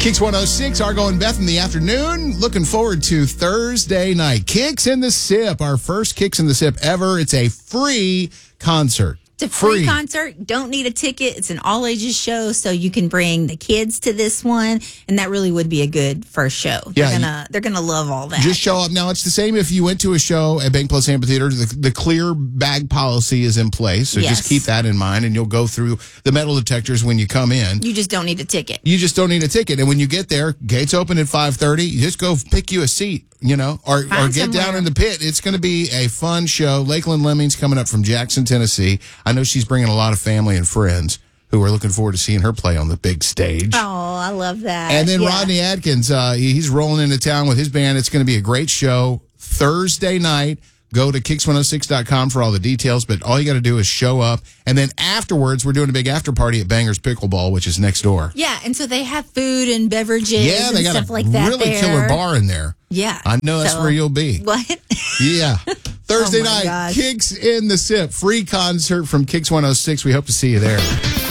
Kicks 106, Argo and Beth in the afternoon. Looking forward to Thursday night. Kicks in the Sip, our first Kicks in the Sip ever. It's a free concert. It's a free concert. Don't need a ticket. It's an all-ages show, so you can bring the kids to this one, and that really would be a good first show. They're gonna love all that. Just show up. Now, it's the same if you went to a show at Bank Plus Amphitheater. The clear bag policy is in place, so just keep that in mind, and you'll go through the metal detectors when you come in. You just don't need a ticket. And when you get there, gates open at 5:30. You just go pick you a seat. Or get down in the pit. It's going to be a fun show. Lakeland Lemmings coming up from Jackson, Tennessee. I know she's bringing a lot of family and friends who are looking forward to seeing her play on the big stage. Oh, I love that. And then Rodney Adkins, he's rolling into town with his band. It's going to be a great show Thursday night. Go to kicks106.com for all the details, but all you got to do is show up. And then afterwards, we're doing a big after party at Bangers Pickleball, which is next door. Yeah, and so they have food and beverages and stuff like that. Yeah, they got a really killer bar in there. Yeah. I know that's where you'll be. What? Yeah. Thursday night, Kicks in the Sip. Free concert from Kicks 106. We hope to see you there.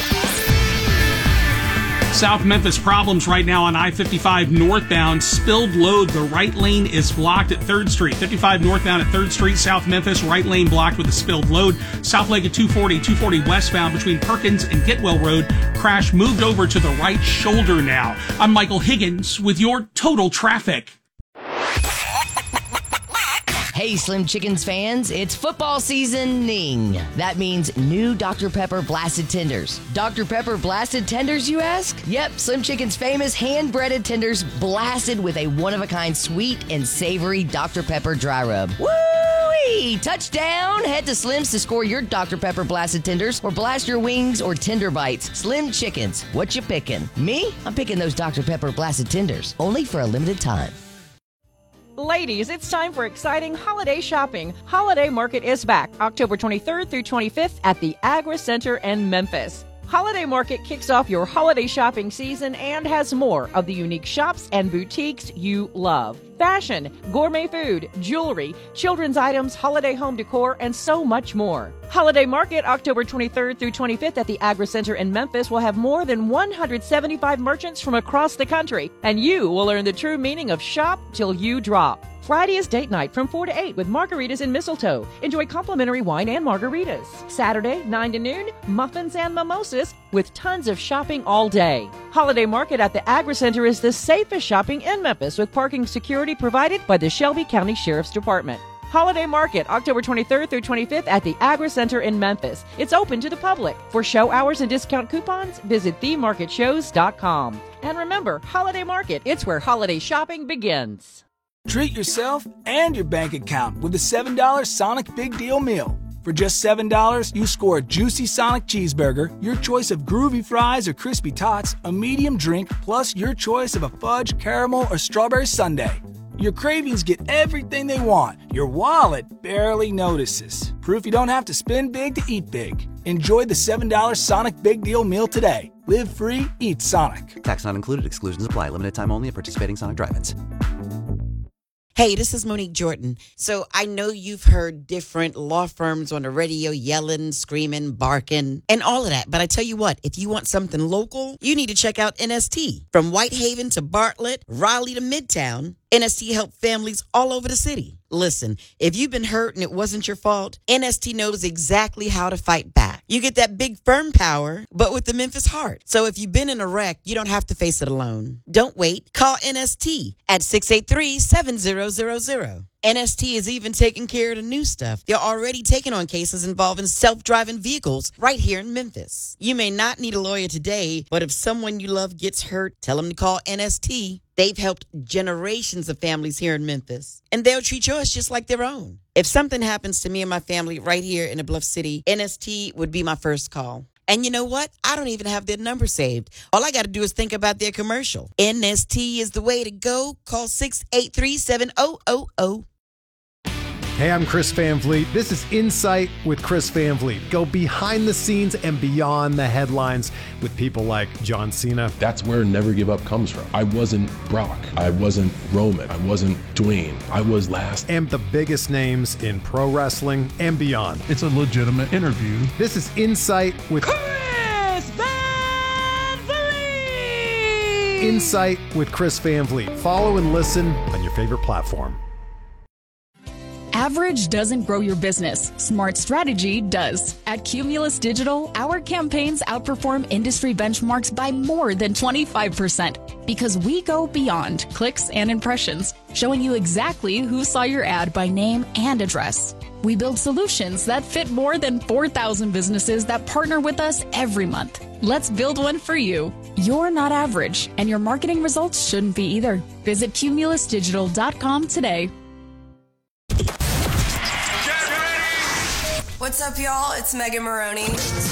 South Memphis problems right now on I-55 northbound. Spilled load. The right lane is blocked at 3rd Street. 55 northbound at 3rd Street, South Memphis. Right lane blocked with a spilled load. South Lake at 240 westbound between Perkins and Getwell Road. Crash moved over to the right shoulder now. I'm Michael Higgins with your total traffic. Hey, Slim Chickens fans, it's football seasoning. That means new Dr. Pepper Blasted Tenders. Dr. Pepper Blasted Tenders, you ask? Yep, Slim Chicken's famous hand-breaded tenders blasted with a one-of-a-kind sweet and savory Dr. Pepper dry rub. Woo-wee! Touchdown! Head to Slim's to score your Dr. Pepper Blasted Tenders or blast your wings or tender bites. Slim Chickens, what you picking? Me? I'm picking those Dr. Pepper Blasted Tenders, only for a limited time. Ladies, it's time for exciting holiday shopping. Holiday Market is back October 23rd through 25th at the Agri Center in Memphis. Holiday Market kicks off your holiday shopping season and has more of the unique shops and boutiques you love. Fashion, gourmet food, jewelry, children's items, holiday home decor, and so much more. Holiday Market, October 23rd through 25th at the Agri Center in Memphis will have more than 175 merchants from across the country, and you will learn the true meaning of shop till you drop. Friday is date night from 4 to 8 with margaritas and mistletoe. Enjoy complimentary wine and margaritas. Saturday, 9 to noon, muffins and mimosas with tons of shopping all day. Holiday Market at the Agri Center is the safest shopping in Memphis with parking security provided by the Shelby County Sheriff's Department. Holiday Market, October 23rd through 25th at the Agri Center in Memphis. It's open to the public. For show hours and discount coupons, visit themarketshows.com. And remember, Holiday Market, it's where holiday shopping begins. Treat yourself and your bank account with a $7 Sonic Big Deal Meal. For just $7, you score a juicy Sonic cheeseburger, your choice of groovy fries or crispy tots, a medium drink, plus your choice of a fudge, caramel, or strawberry sundae. Your cravings get everything they want. Your wallet barely notices. Proof you don't have to spend big to eat big. Enjoy the $7 Sonic Big Deal Meal today. Live free, eat Sonic. Tax not included. Exclusions apply. Limited time only at participating Sonic drive-ins. Hey, this is Monique Jordan. So I know you've heard different law firms on the radio yelling, screaming, barking, and all of that. But I tell you what, if you want something local, you need to check out NST. From Whitehaven to Bartlett, Raleigh to Midtown, NST help families all over the city. Listen, if you've been hurt and it wasn't your fault, NST knows exactly how to fight back. You get that big firm power, but with the Memphis heart. So if you've been in a wreck, you don't have to face it alone. Don't wait. Call NST at 683-7000. NST is even taking care of the new stuff. They're already taking on cases involving self-driving vehicles right here in Memphis. You may not need a lawyer today, but if someone you love gets hurt, tell them to call NST. They've helped generations of families here in Memphis, and they'll treat yours just like their own. If something happens to me and my family right here in the Bluff City, NST would be my first call. And you know what? I don't even have their number saved. All I got to do is think about their commercial. NST is the way to go. Call 683-7000. Hey, I'm Chris Van Vliet. This is Insight with Chris Van Vliet. Go behind the scenes and beyond the headlines with people like John Cena. That's where Never Give Up comes from. I wasn't Brock. I wasn't Roman. I wasn't Dwayne. I was last. And the biggest names in pro wrestling and beyond. It's a legitimate interview. This is Insight with Chris Van Vliet! Insight with Chris Van Vliet. Follow and listen on your favorite platform. Average doesn't grow your business. Smart strategy does. At Cumulus Digital, our campaigns outperform industry benchmarks by more than 25% because we go beyond clicks and impressions, showing you exactly who saw your ad by name and address. We build solutions that fit more than 4,000 businesses that partner with us every month. Let's build one for you. You're not average, and your marketing results shouldn't be either. Visit cumulusdigital.com today. What's up, y'all? It's Megan Maroney.